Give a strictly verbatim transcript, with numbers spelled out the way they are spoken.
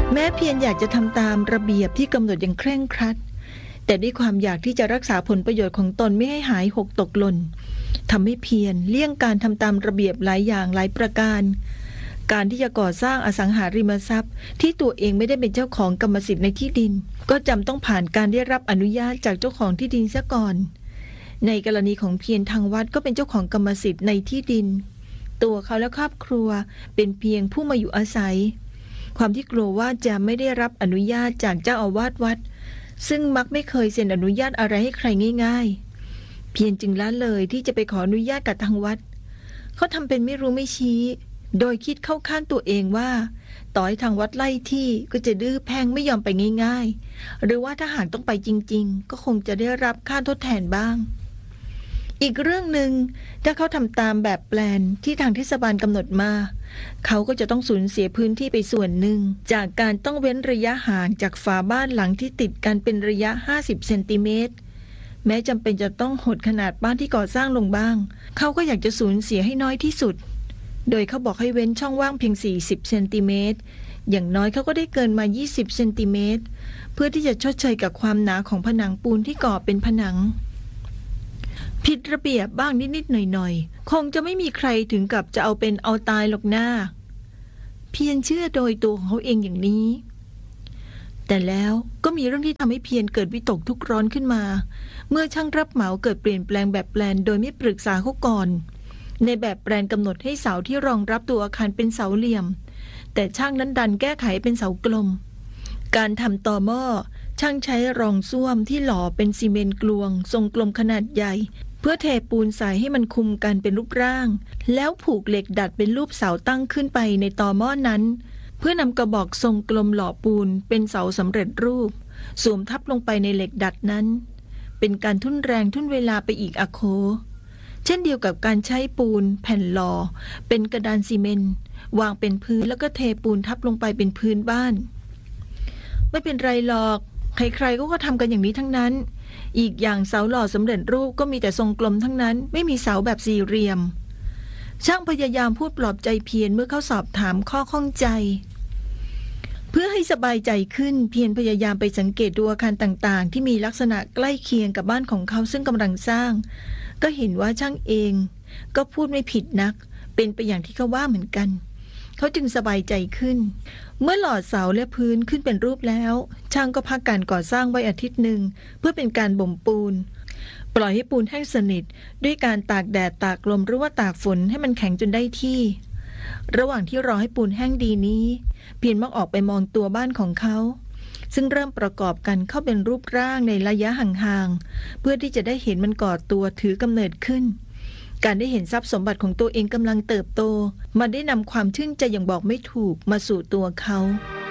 แม้เพียรอยากจะทำตามระเบียบที่กำหนดอย่างเคร่งครัดแต่ด้วยความอยากที่จะรักษาผลประโยชน์ของตนไม่ให้หายหกตกหล่นทำให้เพียรเลี่ยงการทำตามระเบียบหลายอย่างหลายประการการที่จะก่อสร้างอสังหาริมทรัพย์ที่ตัวเองไม่ได้เป็นเจ้าของกรรมสิทธิ์ในที่ดินก็จำต้องผ่านการได้รับอนุญาตจากเจ้าของที่ดินซะก่อนในกรณีของเพียรทางวัดก็เป็นเจ้าของกรรมสิทธิ์ในที่ดินตัวเขาและครอบครัวเป็นเพียงผู้มาอยู่อาศัยความที่กลัวว่าจะไม่ได้รับอนุญาตจากเจ้าอาวาสวัดซึ่งมักไม่เคยเซ็นอนุญาตอะไรให้ใครง่ายๆเพียรจึงละเลยที่จะไปขออนุญาตกับทางวัดเขาทำเป็นไม่รู้ไม่ชี้โดยคิดเข้าข้างตัวเองว่าต่อให้ทางวัดไล่ที่ก็จะดื้อแพ่งไม่ยอมไปง่ายๆหรือว่าถ้าหากต้องไปจริงๆก็คงจะได้รับค่าทดแทนบ้างอีกเรื่องหนึ่งถ้าเขาทำตามแบบแปลนที่ทางเทศบาลกำหนดมาเขาก็จะต้องสูญเสียพื้นที่ไปส่วนหนึ่งจากการต้องเว้นระยะห่างจากฝาบ้านหลังที่ติดกันเป็นระยะห้าสิบเซนติเมตรแม้จำเป็นจะต้องหดขนาดบ้านที่ก่อสร้างลงบ้างเขาก็อยากจะสูญเสียให้น้อยที่สุดโดยเขาบอกให้เว้นช่องว่างเพียงสี่สิบเซนติเมตรอย่างน้อยเขาก็ได้เกินมายี่สิบเซนติเมตรเพื่อที่จะชดเชยกับความหนาของผนังปูนที่ก่อเป็นผนังผิดระเบียบบ้างนิดๆหน่อยๆคงจะไม่มีใครถึงกับจะเอาเป็นเอาตายหรอกหน้าเพียรเชื่อโดยตัวของเขาเองอย่างนี้แต่แล้วก็มีเรื่องที่ทำให้เพียรเกิดวิตกทุกข์ร้อนขึ้นมาเมื่อช่างรับเหมาเกิดเปลี่ยนแปลงแบบแปลนโดยไม่ปรึกษาเขาก่อนในแบบแปลนกำหนดให้เสาที่รองรับตัวอาคารเป็นเสาเหลี่ยมแต่ช่างนั้นดันแก้ไขเป็นเสากลมการทำต่อหม้อช่างใช้รองส้วมที่หล่อเป็นซีเมนต์กลวงทรงกลมขนาดใหญ่เพื่อเทปูนใส่ให้มันคุมกันเป็นรูปร่างแล้วผูกเหล็กดัดเป็นรูปเสาตั้งขึ้นไปในต่อหม้อนั้นเพื่อนำกระบอกทรงกลมหล่อปูนเป็นเสาสำเร็จรูปสวมทับลงไปในเหล็กดัดนั้นเป็นการทุ่นแรงทุ่นเวลาไปอีกอโคเช่นเดียวกับการใช้ปูนแผ่นหล่อเป็นกระดานซีเมนต์วางเป็นพื้นแล้วก็เทปูนทับลงไปเป็นพื้นบ้านไม่เป็นไรหรอกใครๆก็ทำกันอย่างนี้ทั้งนั้นอีกอย่างเสาหล่อสำเร็จรูปก็มีแต่ทรงกลมทั้งนั้นไม่มีเสาแบบสี่เหลี่ยมช่างพยายามพูดปลอบใจเพียรเมื่อเขาสอบถามข้อข้องใจเพื่อให้สบายใจขึ้นเพียรพยายามไปสังเกตดูอาคารต่างๆที่มีลักษณะใกล้เคียงกับบ้านของเขาซึ่งกำลังสร้างก็เห็นว่าช่างเองก็พูดไม่ผิดนักเป็นไปอย่างที่เขาว่าเหมือนกันเขาจึงสบายใจขึ้นเมื่อหล่อเสาและพื้นขึ้นเป็นรูปแล้วช่างก็พักการก่อสร้างไว้อาทิตย์หนึ่งเพื่อเป็นการบ่มปูนปล่อยให้ปูนแห้งสนิทด้วยการตากแดดตากลมหรือว่าตากฝนให้มันแข็งจนได้ที่ระหว่างที่รอให้ปูนแห้งดีนี้เพียรมักออกไปมองตัวบ้านของเขาซึ่งเริ่มประกอบกันเข้าเป็นรูปร่างในระยะห่างๆเพื่อที่จะได้เห็นมันก่อตัวถือกำเนิดขึ้นการได้เห็นทรัพย์สมบัติของตัวเองกำลังเติบโตมันได้นำความชื่นใจอย่างบอกไม่ถูกมาสู่ตัวเขา